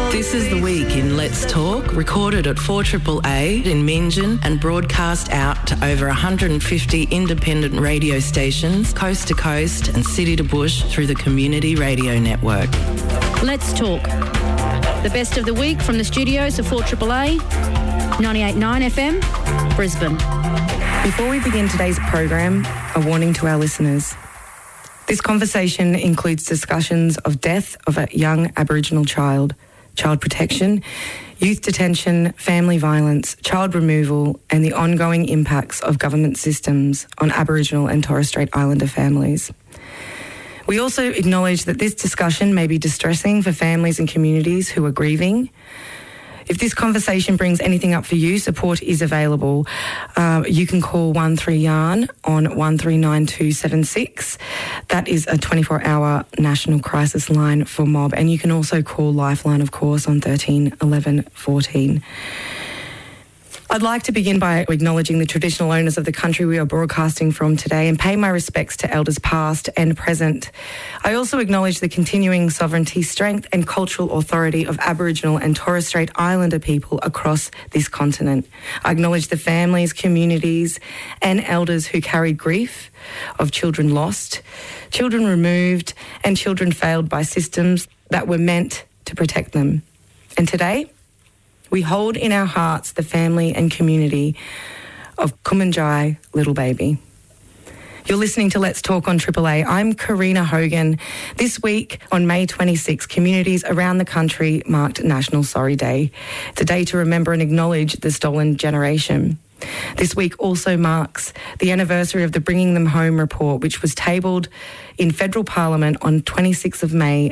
This is The Week in Let's Talk, recorded at 4AAA in Meanjin and broadcast out to over 150 independent radio stations, coast to coast and city to bush through the Community Radio Network. Let's Talk. The best of the week from the studios of 4AAA, 98.9 FM, Brisbane. Before we begin today's program, a warning to our listeners. This conversation includes discussions of death of a young Aboriginal child, child protection, youth detention, family violence, child removal, and the ongoing impacts of government systems on Aboriginal and Torres Strait Islander families. We also acknowledge that this discussion may be distressing for families and communities who are grieving. If this conversation brings anything up for you, support is available. You can call 13-YARN on 139276. That is a 24-hour national crisis line for mob. And you can also call Lifeline, of course, on 13 11 14. I'd like to begin by acknowledging the traditional owners of the country we are broadcasting from today and pay my respects to elders past and present. I also acknowledge the continuing sovereignty, strength and cultural authority of Aboriginal and Torres Strait Islander people across this continent. I acknowledge the families, communities and elders who carried grief of children lost, children removed and children failed by systems that were meant to protect them. And today, we hold in our hearts the family and community of Kumanjai Little Baby. You're listening to Let's Talk on AAA. I'm Karina Hogan. This week, on May 26, communities around the country marked National Sorry Day. It's a day to remember and acknowledge the stolen generation. This week also marks the anniversary of the Bringing Them Home report, which was tabled in Federal Parliament on 26th of May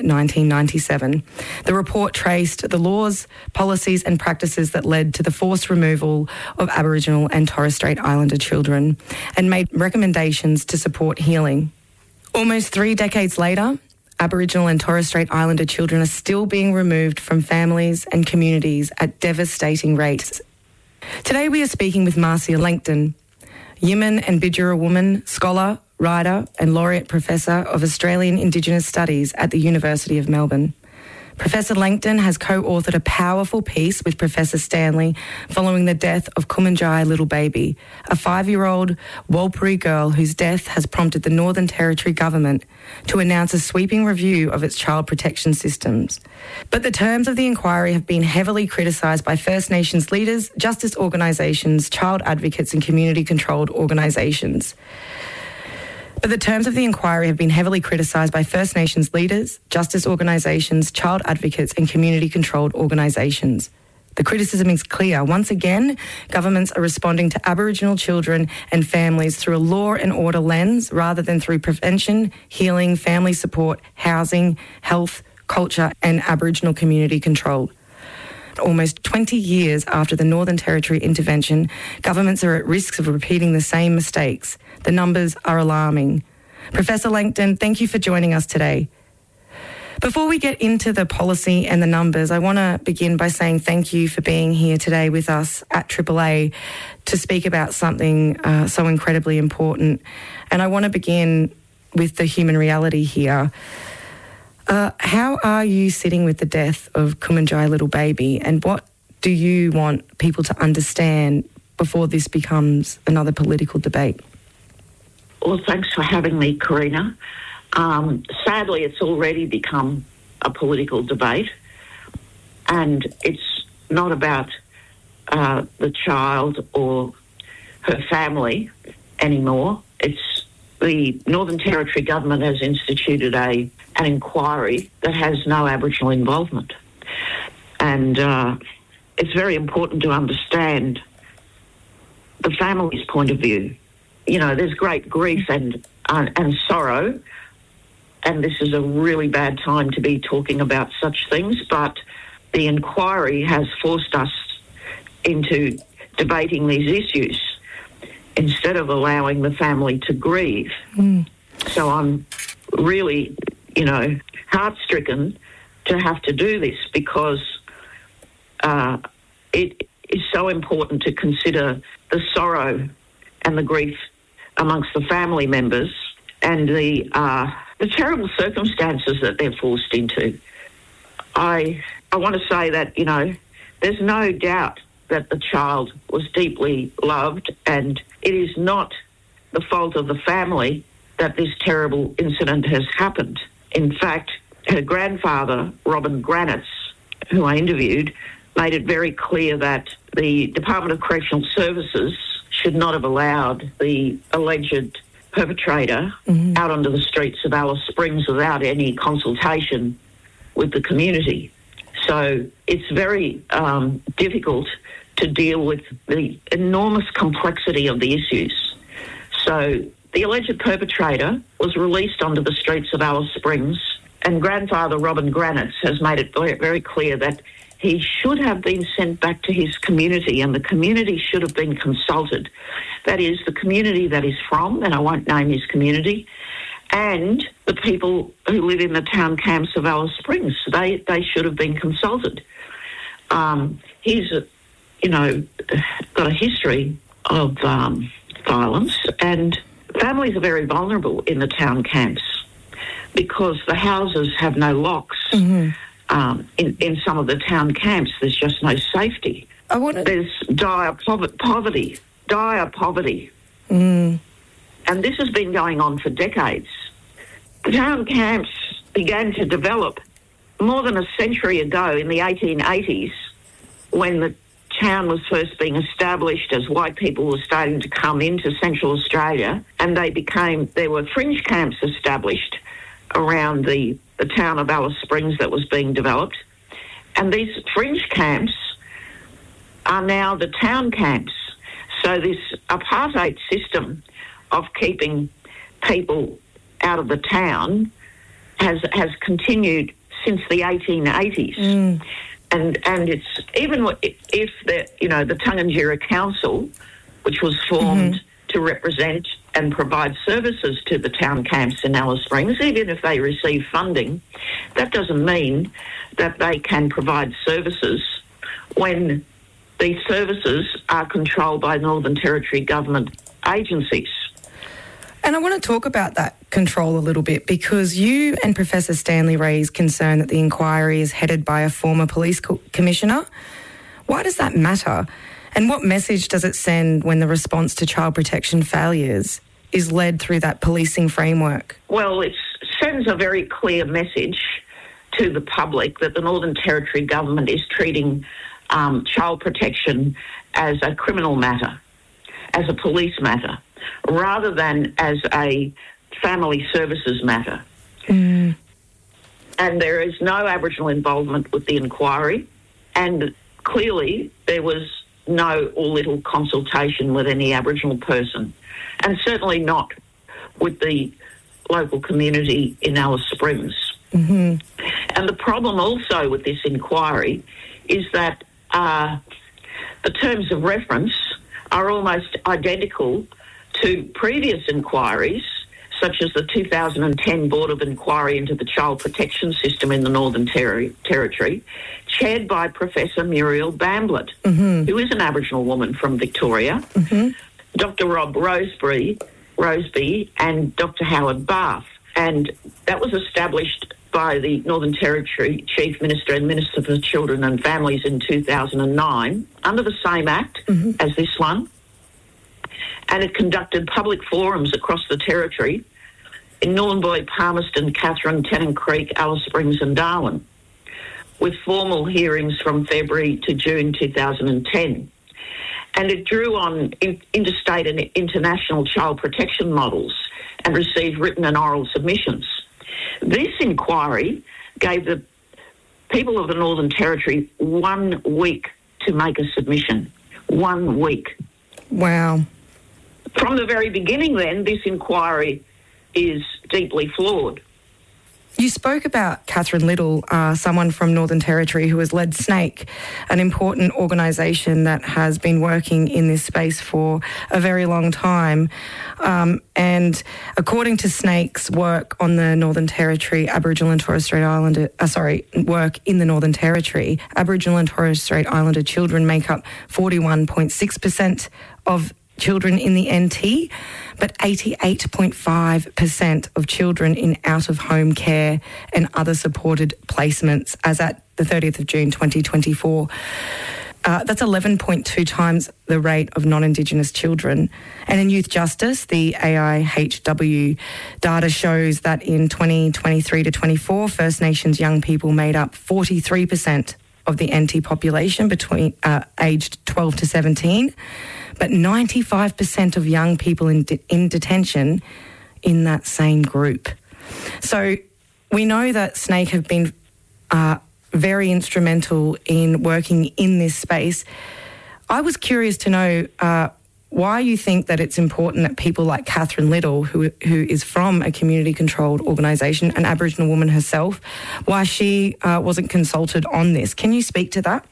1997. The report traced the laws, policies and practices that led to the forced removal of Aboriginal and Torres Strait Islander children and made recommendations to support healing. Almost 3 decades later, Aboriginal and Torres Strait Islander children are still being removed from families and communities at devastating rates. Today we are speaking with Marcia Langton, Yiman and Bidjara woman, scholar, writer and laureate professor of Australian Indigenous Studies at the University of Melbourne. Professor Langton has co-authored a powerful piece with Professor Stanley following the death of Kumanjai Little Baby, a 5-year-old Warlpiri girl whose death has prompted the Northern Territory government to announce a sweeping review of its child protection systems. But the terms of the inquiry have been heavily criticised by First Nations leaders, justice organisations, child advocates and community-controlled organisations. But the terms of the inquiry have been heavily criticised by First Nations leaders, justice organisations, child advocates and community-controlled organisations. The criticism is clear. Once again, governments are responding to Aboriginal children and families through a law and order lens rather than through prevention, healing, family support, housing, health, culture and Aboriginal community control. Almost 20 years after the Northern Territory intervention, governments are at risk of repeating the same mistakes. The numbers are alarming. Professor Langton, thank you for joining us today. Before we get into the policy and the numbers, I want to begin by saying thank you for being here today with us at AAA to speak about something so incredibly important. And I want to begin with the human reality here. How are you sitting with the death of Kumanjai Little Baby, and what do you want people to understand before this becomes another political debate? Well, thanks for having me, Karina. Sadly, it's already become a political debate, and it's not about the child or her family anymore. It's the Northern Territory government has instituted an inquiry that has no Aboriginal involvement. And it's very important to understand the family's point of view. You know, there's great grief and sorrow, and this is a really bad time to be talking about such things, but the inquiry has forced us into debating these issues instead of allowing the family to grieve. So I'm really, heart-stricken to have to do this because it is so important to consider the sorrow and the grief amongst the family members and the terrible circumstances that they're forced into. I want to say that, there's no doubt that the child was deeply loved, and it is not the fault of the family that this terrible incident has happened. In fact, her grandfather, Robin Granitz, who I interviewed, made it very clear that the Department of Correctional Services should not have allowed the alleged perpetrator out onto the streets of Alice Springs without any consultation with the community. So it's very difficult to deal with the enormous complexity of the issues. So the alleged perpetrator was released onto the streets of Alice Springs, and grandfather Robin Granitz has made it very clear that he should have been sent back to his community, and the community should have been consulted. That is, the community that he's from, and I won't name his community, and the people who live in the town camps of Alice Springs. They should have been consulted. He's, got a history of violence, and families are very vulnerable in the town camps because the houses have no locks. In some of the town camps, there's just no safety. There's dire poverty. And this has been going on for decades. The town camps began to develop more than a century ago in the 1880s, when the town was first being established as white people were starting to come into Central Australia, and there were fringe camps established around the town of Alice Springs that was being developed. And these fringe camps are now the town camps. So this apartheid system of keeping people out of the town has continued since the 1880s. And it's even if the Tunganjira Council, which was formed to represent and provide services to the town camps in Alice Springs, even if they receive funding, that doesn't mean that they can provide services when these services are controlled by Northern Territory government agencies. And I want to talk about that control a little bit, because you and Professor Stanley raised concern that the inquiry is headed by a former police commissioner. Why does that matter? And what message does it send when the response to child protection failures is led through that policing framework? Well, it sends a very clear message to the public that the Northern Territory government is treating child protection as a criminal matter, as a police matter, rather than as a family services matter. And there is no Aboriginal involvement with the inquiry, and clearly there was no or little consultation with any Aboriginal person, and certainly not with the local community in Alice Springs. And the problem also with this inquiry is that the terms of reference are almost identical to previous inquiries, such as the 2010 Board of Inquiry into the Child Protection System in the Northern Territory, chaired by Professor Muriel Bamblett, who is an Aboriginal woman from Victoria, Dr. Rob Roseby and Dr. Howard Bath. And that was established by the Northern Territory Chief Minister and Minister for Children and Families in 2009 under the same Act as this one. And it conducted public forums across the Territory in Nhulunbuy, Palmerston, Katherine, Tennant Creek, Alice Springs and Darwin, with formal hearings from February to June 2010. And it drew on interstate and international child protection models and received written and oral submissions. This inquiry gave the people of the Northern Territory 1 week to make a submission. 1 week. Wow. From the very beginning then, this inquiry is deeply flawed. You spoke about Catherine Little, someone from Northern Territory who has led SNAKE, an important organisation that has been working in this space for a very long time. And according to SNAKE's work on the Northern Territory, Aboriginal and Torres Strait Islander, work in the Northern Territory, Aboriginal and Torres Strait Islander children make up 41.6% of children in the NT, but 88.5% of children in out-of-home care and other supported placements as at the 30th of June 2024. That's 11.2 times the rate of non-Indigenous children. And in youth justice, the AIHW data shows that in 2023 to 24, First Nations young people made up 43% of the NT population between aged 12 to 17, but 95% of young people in detention in that same group. So we know that SNAICC have been very instrumental in working in this space. I was curious to know why you think that it's important that people like Catherine Little, who is from a community-controlled organisation, an Aboriginal woman herself, why she wasn't consulted on this. Can you speak to that?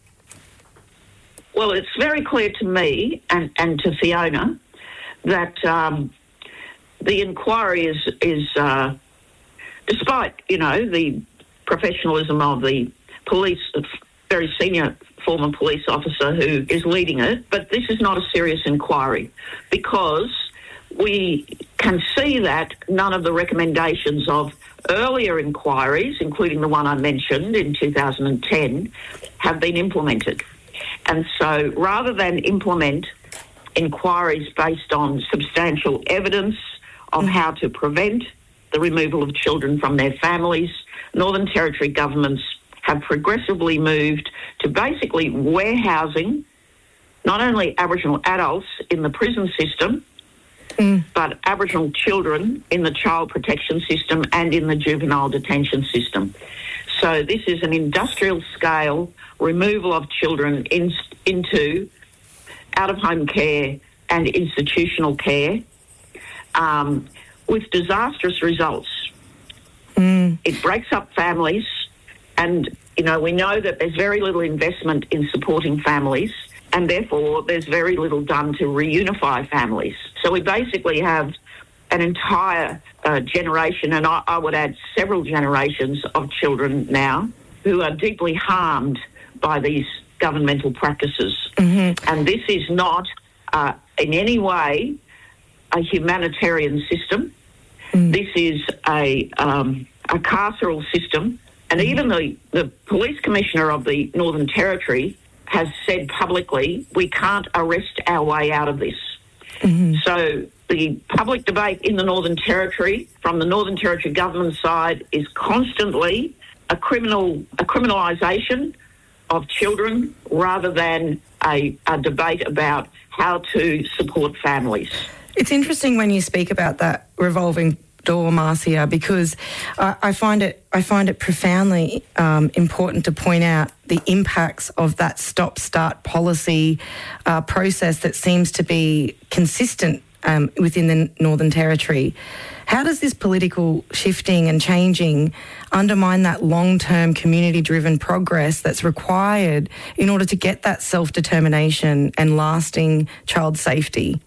Well, it's very clear to me and to Fiona that the inquiry is despite, the professionalism of the police, a very senior former police officer who is leading it, but this is not a serious inquiry because we can see that none of the recommendations of earlier inquiries, including the one I mentioned in 2010, have been implemented. And so rather than implement inquiries based on substantial evidence of how to prevent the removal of children from their families, Northern Territory governments have progressively moved to basically warehousing not only Aboriginal adults in the prison system, but Aboriginal children in the child protection system and in the juvenile detention system. So this is an industrial scale removal of children into out-of-home care and institutional care with disastrous results. It breaks up families and, we know that there's very little investment in supporting families and therefore there's very little done to reunify families. So we basically have an entire generation, and I would add several generations of children now who are deeply harmed by these governmental practices. And this is not in any way a humanitarian system. This is a carceral system. And even the police commissioner of the Northern Territory has said publicly, we can't arrest our way out of this. So the public debate in the Northern Territory, from the Northern Territory government side, is constantly a criminalisation of children rather than a debate about how to support families. It's interesting when you speak about that revolving door, Marcia, because I find it profoundly important to point out the impacts of that stop-start policy process that seems to be consistent within the Northern Territory. How does this political shifting and changing undermine that long-term community-driven progress that's required in order to get that self-determination and lasting child safety?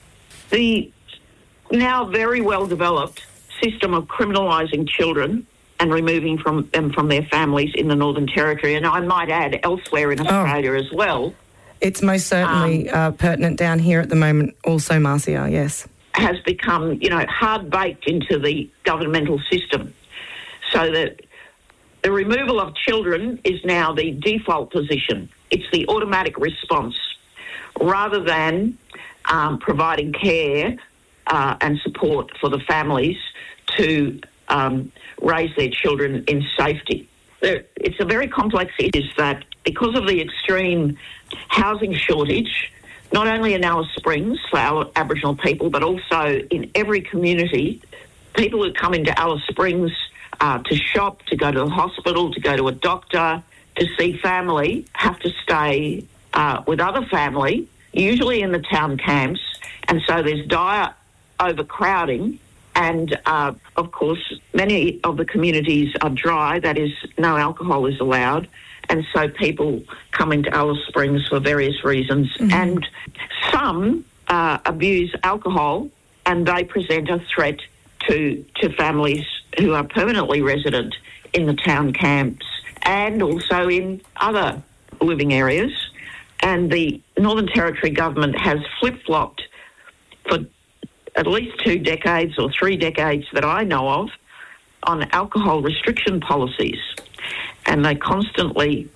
The now very well-developed system of criminalising children and removing them from their families in the Northern Territory, and I might add elsewhere in Australia as well. It's most certainly pertinent down here at the moment also, Marcia, yes. Has become, hard-baked into the governmental system, so that the removal of children is now the default position. It's the automatic response, rather than providing care and support for the families to raise their children in safety. It's a very complex issue that because of the extreme housing shortage, not only in Alice Springs for our Aboriginal people, but also in every community, people who come into Alice Springs to shop, to go to the hospital, to go to a doctor, to see family, have to stay with other family, usually in the town camps, and so there's dire overcrowding. And, of course, many of the communities are dry, that is, no alcohol is allowed, and so people come into Alice Springs for various reasons. And some abuse alcohol, and they present a threat to families who are permanently resident in the town camps and also in other living areas. And the Northern Territory government has flip-flopped for at least 2 decades or 3 decades that I know of on alcohol restriction policies. and they constantly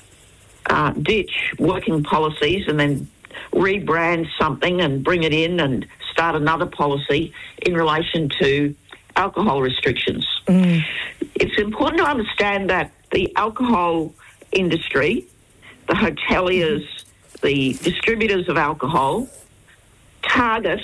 ditch working policies and then rebrand something and bring it in and start another policy in relation to alcohol restrictions. It's important to understand that the alcohol industry, the hoteliers, the distributors of alcohol, target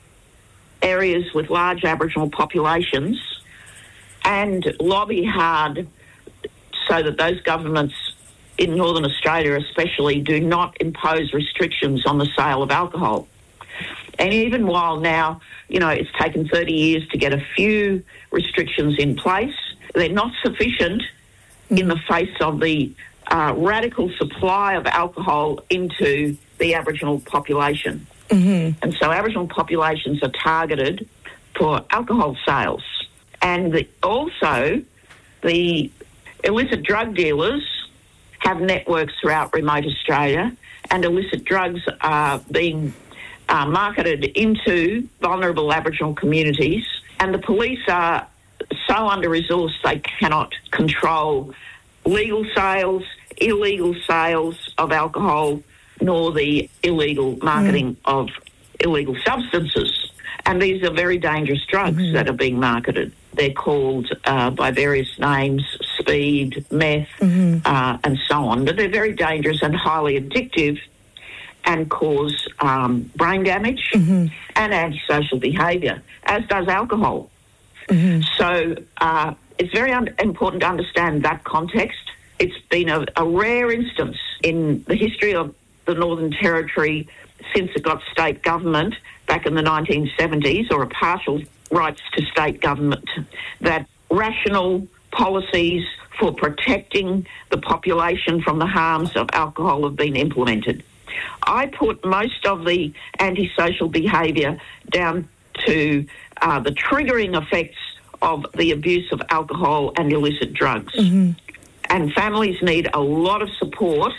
areas with large Aboriginal populations and lobby hard so that those governments in Northern Australia especially do not impose restrictions on the sale of alcohol. And even while now, it's taken 30 years to get a few restrictions in place, they're not sufficient in the face of the radical supply of alcohol into the Aboriginal population. And so Aboriginal populations are targeted for alcohol sales. And also the illicit drug dealers have networks throughout remote Australia, and illicit drugs are being marketed into vulnerable Aboriginal communities, and the police are so under-resourced they cannot control legal sales, illegal sales of alcohol, nor the illegal marketing of illegal substances. And these are very dangerous drugs that are being marketed. They're called by various names, speed, meth, and so on. But they're very dangerous and highly addictive and cause brain damage and antisocial behaviour, as does alcohol. So it's very important to understand that context. It's been a rare instance in the history of the Northern Territory since it got state government back in the 1970s, or a partial rights to state government, that rational policies for protecting the population from the harms of alcohol have been implemented. I put most of the antisocial behaviour down to the triggering effects of the abuse of alcohol and illicit drugs. And families need a lot of support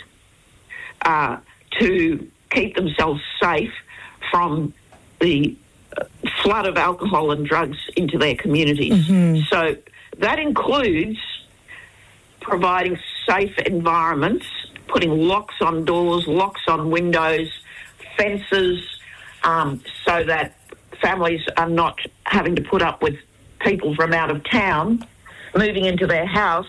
to keep themselves safe from the flood of alcohol and drugs into their communities. So that includes providing safe environments, putting locks on doors, locks on windows, fences, so that families are not having to put up with people from out of town moving into their house,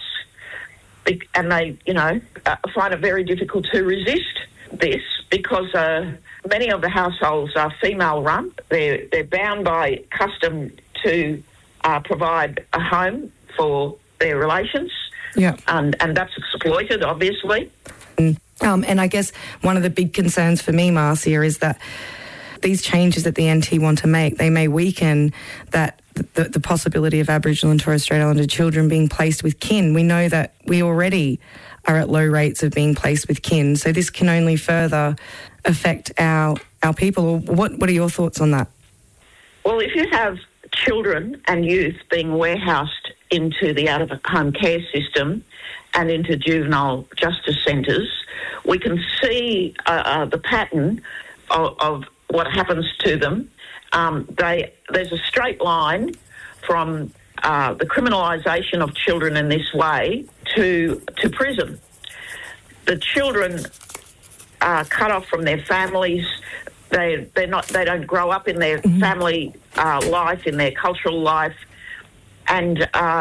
and they, find it very difficult to resist this because many of the households are female-run. They're bound by custom to provide a home for their relations, and that's exploited, obviously. And I guess one of the big concerns for me, Marcia, is that these changes that the NT want to make, they may weaken that the possibility of Aboriginal and Torres Strait Islander children being placed with kin. We know that we already are at low rates of being placed with kin, so this can only further affect our people. What are your thoughts on that? Well, if you have children and youth being warehoused into the out-of-home care system and into juvenile justice centres, we can see the pattern of what happens to them. There's a straight line from the criminalisation of children in this way to prison. The children are cut off from their families. They don't grow up in their family life, in their cultural life, and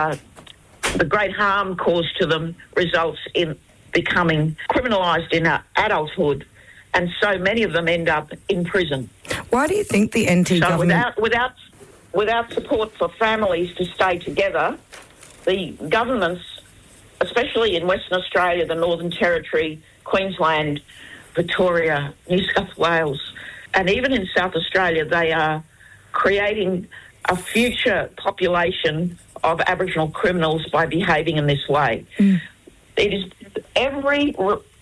the great harm caused to them results in becoming criminalised in adulthood, and so many of them end up in prison. Why do you think the NT government... Without support for families to stay together, the governments, especially in Western Australia, the Northern Territory, Queensland, Victoria, New South Wales, and even in South Australia, they are creating a future population of Aboriginal criminals by behaving in this way. It is every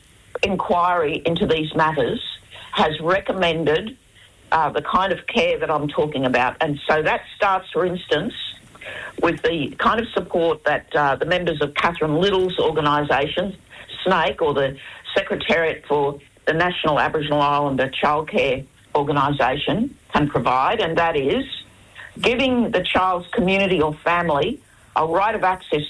inquiry into these matters has recommended the kind of care that I'm talking about. And so that starts, for instance, with the kind of support that the members of Catherine Little's organisation, SNAKE, or the Secretariat for the National Aboriginal Islander Childcare Organisation, can provide, and that is giving the child's community or family a right of access to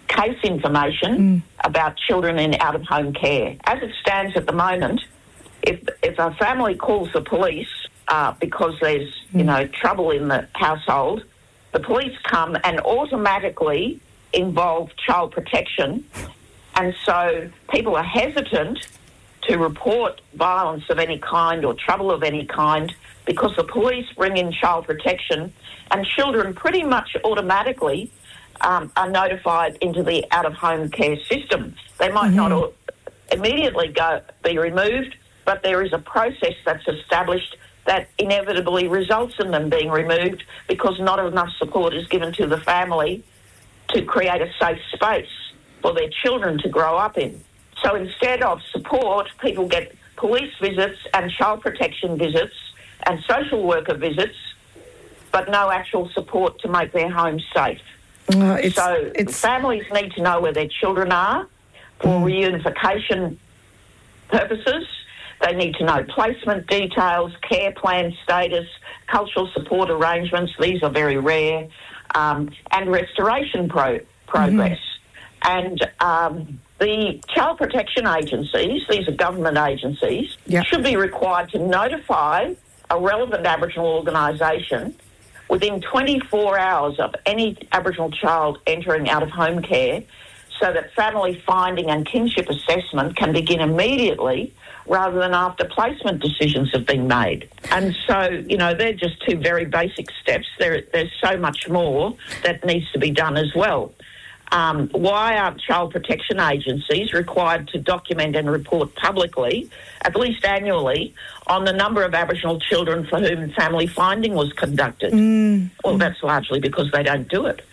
case information about children in out-of-home care. As it stands at the moment, if a family calls the police because there's, trouble in the household, the police come and automatically involve child protection. And so people are hesitant to report violence of any kind or trouble of any kind because the police bring in child protection, and children pretty much automatically are notified into the out-of-home care system. They might not immediately be removed, but there is a process that's established that inevitably results in them being removed because not enough support is given to the family to create a safe space for their children to grow up in. So instead of support, people get police visits and child protection visits and social worker visits, but no actual support to make their homes safe. So families need to know where their children are for reunification purposes. They need to know placement details, care plan status, cultural support arrangements. These are very rare. And restoration progress. And the child protection agencies, these are government agencies, should be required to notify a relevant Aboriginal organisation within 24 hours of any Aboriginal child entering out-of-home care so that family finding and kinship assessment can begin immediately rather than after placement decisions have been made. And so, they're just two very basic steps. There's so much more that needs to be done as well. Why aren't child protection agencies required to document and report publicly, at least annually, on the number of Aboriginal children for whom family finding was conducted? Well, that's largely because they don't do it.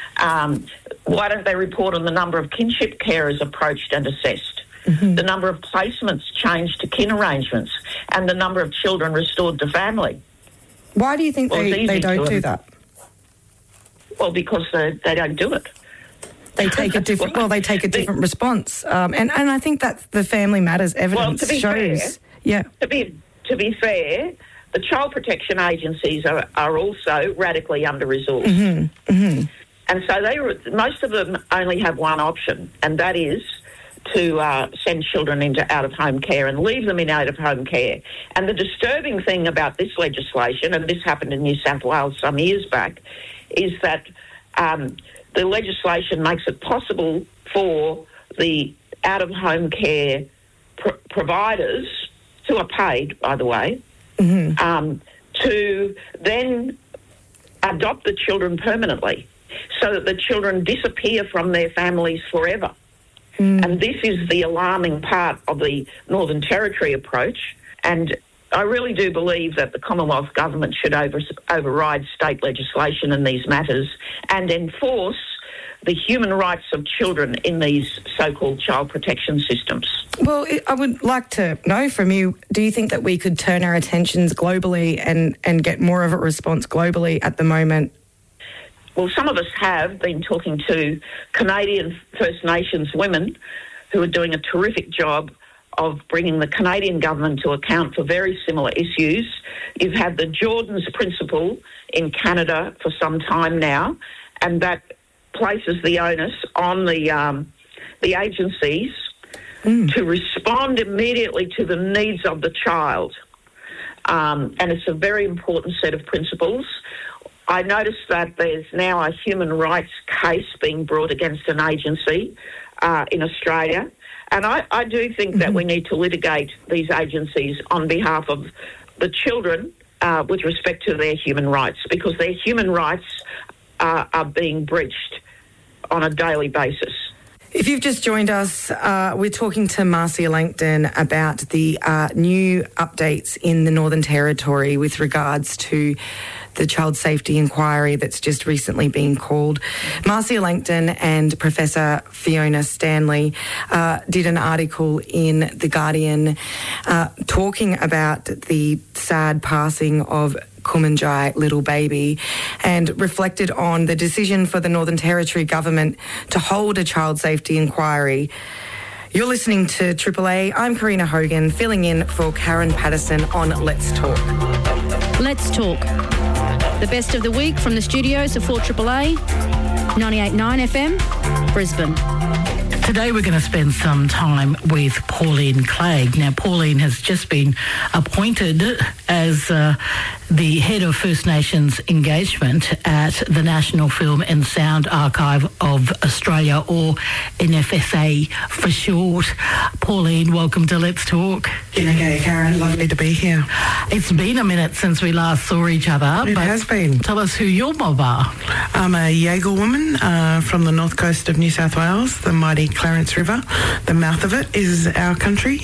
Why don't they report on the number of kinship carers approached and assessed, the number of placements changed to kin arrangements, and the number of children restored to family? Why do you think they don't do that? Well, because they don't do it. They take a different. They take a different response, and I think that the Family Matters evidence shows. To be fair, the child protection agencies are also radically under-resourced, and so most of them only have one option, and that is to send children into out-of-home care and leave them in out-of-home care. And the disturbing thing about this legislation, and this happened in New South Wales some years back, is that the legislation makes it possible for the out-of-home care providers, who are paid, by the way, to then adopt the children permanently so that the children disappear from their families forever. And this is the alarming part of the Northern Territory approach. And I really do believe that the Commonwealth Government should override state legislation in these matters and enforce the human rights of children in these so-called child protection systems. Well, I would like to know from you, do you think that we could turn our attentions globally and get more of a response globally at the moment? Well, some of us have been talking to Canadian First Nations women who are doing a terrific job of bringing the Canadian government to account for very similar issues. You've had the Jordan's Principle in Canada for some time now, and that places the onus on the agencies to respond immediately to the needs of the child. And it's a very important set of principles. I noticed that there's now a human rights case being brought against an agency in Australia. And I do think that we need to litigate these agencies on behalf of the children with respect to their human rights, because their human rights are being breached on a daily basis. If you've just joined us, we're talking to Marcia Langton about the new updates in the Northern Territory with regards to the child safety inquiry that's just recently been called. Marcia Langton and Professor Fiona Stanley did an article in The Guardian talking about the sad passing of Kumanjai Little Baby, and reflected on the decision for the Northern Territory government to hold a child safety inquiry. You're listening to Triple A. I'm Karina Hogan, filling in for Karen Patterson on Let's Talk. Let's Talk. The best of the week from the studios of 4AAA. 98.9 FM, Brisbane. Today we're going to spend some time with Pauline Clegg. Now, Pauline has just been appointed as the head of First Nations engagement at the National Film and Sound Archive of Australia, or NFSA for short. Pauline, welcome to Let's Talk. G'day, Karen. Lovely to be here. It's been a minute since we last saw each other. It has been. Tell us who your mob are. I'm a Jaeger woman from the north coast of New South Wales, the mighty Clarence River. The mouth of it is our country.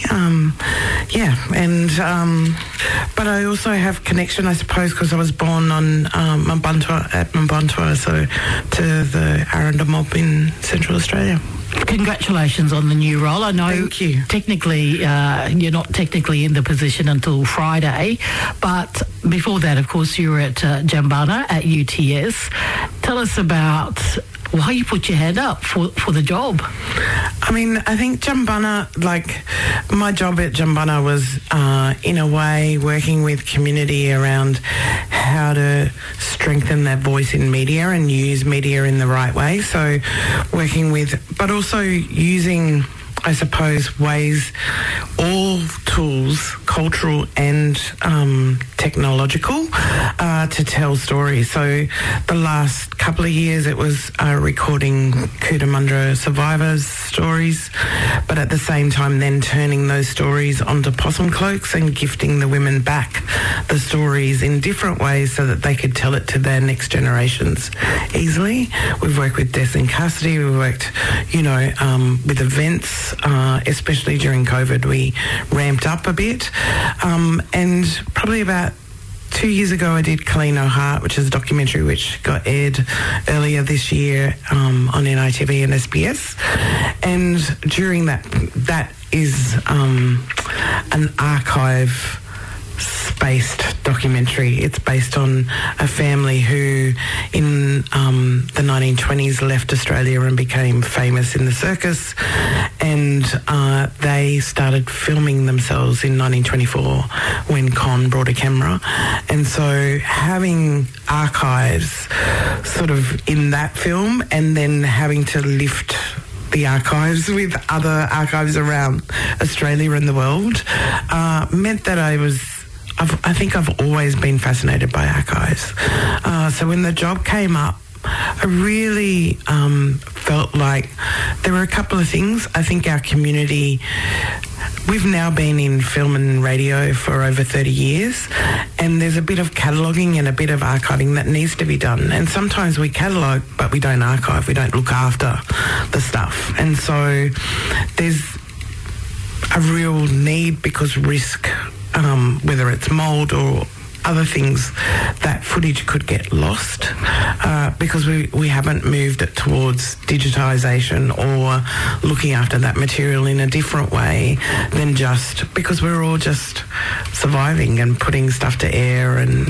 But I also have connection, I suppose, because I was born on Mambuntua, so to the Aranda mob in Central Australia. Congratulations on the new role. I know Thank you. Technically you're not technically in the position until Friday, but before that, of course, you were at Jumbunna at UTS. Tell us about why you put your hand up for the job. I mean, I think Jumbunna, my job at Jumbunna was in a way working with community around how to strengthen their voice in media and use media in the right way. So working with, but also using, I suppose, ways, all tools, cultural and technological, to tell stories. So the last couple of years it was recording Cootamundra survivors' stories, but at the same time then turning those stories onto possum cloaks and gifting the women back the stories in different ways so that they could tell it to their next generations easily. We've worked with death in custody, we've worked, with events, especially during COVID, we ramped up a bit. And probably about 2 years ago, I did Kalino Heart, which is a documentary which got aired earlier this year on NITV and SBS. And during that is an archive based documentary. It's based on a family who in the 1920s left Australia and became famous in the circus, and they started filming themselves in 1924 when Con brought a camera. And so having archives sort of in that film and then having to lift the archives with other archives around Australia and the world meant that I think I've always been fascinated by archives. So when the job came up, I really felt like there were a couple of things. I think our community, we've now been in film and radio for over 30 years, and there's a bit of cataloguing and a bit of archiving that needs to be done. And sometimes we catalogue, but we don't archive, we don't look after the stuff. And so there's a real need, because risk, whether it's mould or other things, that footage could get lost because we haven't moved it towards digitisation or looking after that material in a different way than just because we're all just surviving and putting stuff to air. And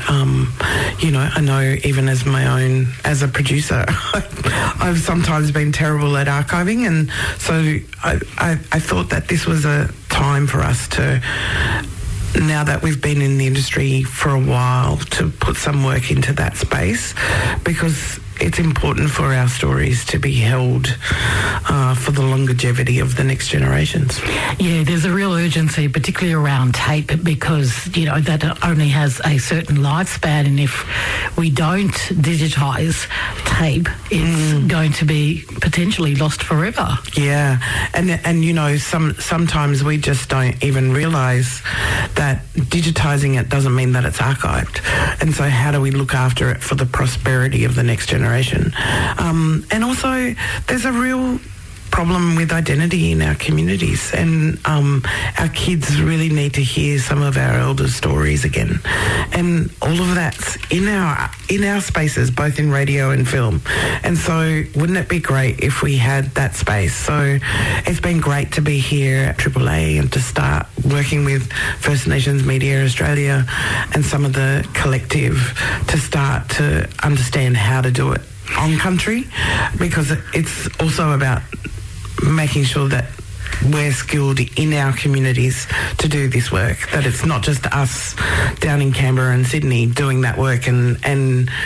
I know even as a producer, I've sometimes been terrible at archiving, and so I thought that this was a time for us to, now that we've been in the industry for a while, to put some work into that space, because it's important for our stories to be held for the longevity of the next generations. Yeah, there's a real urgency, particularly around tape, because, that only has a certain lifespan, and if we don't digitise tape, it's going to be potentially lost forever. Yeah, and sometimes we just don't even realise that digitising it doesn't mean that it's archived. And so how do we look after it for the prosperity of the next generation? And also there's a real problem with identity in our communities, and our kids really need to hear some of our elders' stories again, and all of that's in our spaces, both in radio and film. And so wouldn't it be great if we had that space? So it's been great to be here at AAA and to start working with First Nations Media Australia and some of the collective to start to understand how to do it on country, because it's also about making sure that we're skilled in our communities to do this work, that it's not just us down in Canberra and Sydney doing that work, and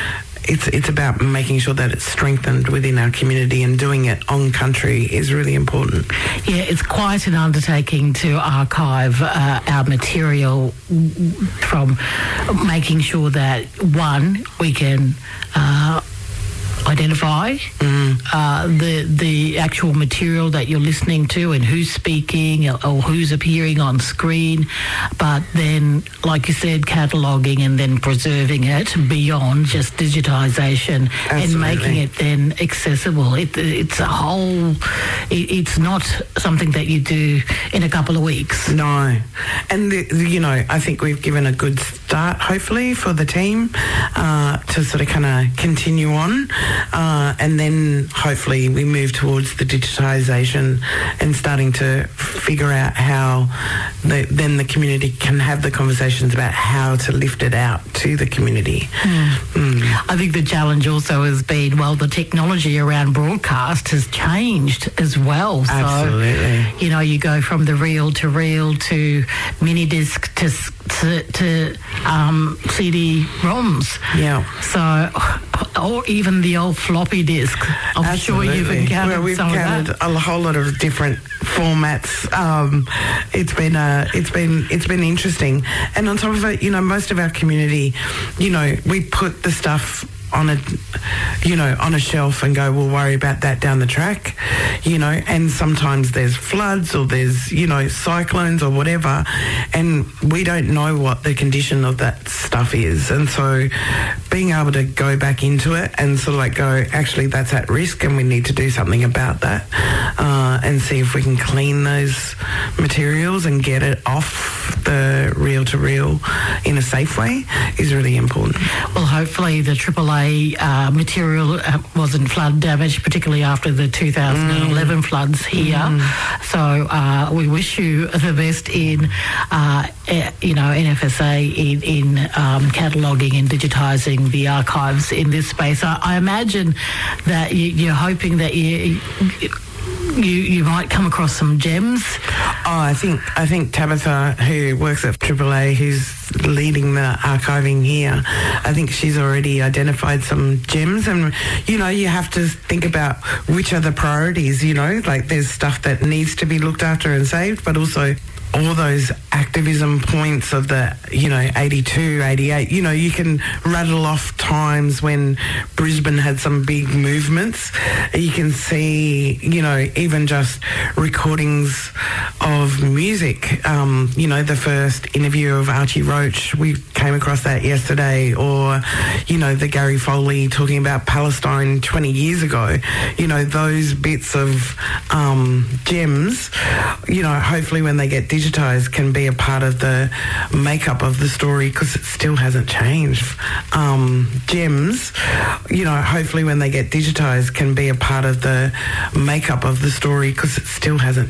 it's about making sure that it's strengthened within our community, and doing it on country is really important. Yeah, it's quite an undertaking to archive our material, from making sure that, one, we can identify the actual material that you're listening to and who's speaking or who's appearing on screen, but then, like you said, cataloguing and then preserving it beyond just digitisation. Absolutely. And making it then accessible. It's a whole... It's not something that you do in a couple of weeks. No. And, I think we've given a good start, hopefully, for the team to sort of kind of continue on. And then hopefully we move towards the digitisation and starting to figure out how then the community can have the conversations about how to lift it out to the community. I think the challenge also has been, the technology around broadcast has changed as well. Absolutely. So, you go from the reel to mini disc to CD-ROMs. Yeah. So, or even the old floppy disk. I'm Absolutely. sure you've encountered we've some encountered of that. a whole lot of different formats. It's been interesting, and on top of it, most of our community, we put the stuff on a shelf and go, we'll worry about that down the track, and sometimes there's floods or there's, cyclones or whatever, and we don't know what the condition of that stuff is. And so being able to go back into it and sort of like go, actually, that's at risk and we need to do something about that, and see if we can clean those materials and get it off the reel-to-reel in a safe way is really important. Well, hopefully the AAA material wasn't flood damaged, particularly after the 2011 floods here. So we wish you the best in, NFSA in cataloguing and digitising the archives in this space. I imagine that you're hoping that you might come across some gems. I think Tabitha, who works at AAA, who's leading the archiving here, I think she's already identified some gems. And, you have to think about which are the priorities, like there's stuff that needs to be looked after and saved, but also all those activism points of the, 82, 88, you can rattle off times when Brisbane had some big movements. You can see, even just recordings of music. The first interview of Archie Roach, we came across that yesterday, or, the Gary Foley talking about Palestine 20 years ago. Those bits of gems, hopefully when they get digitised can be a part of the makeup of the story, because it still hasn't changed. Gems, hopefully when they get digitised can be a part of the makeup of the story, because it still hasn't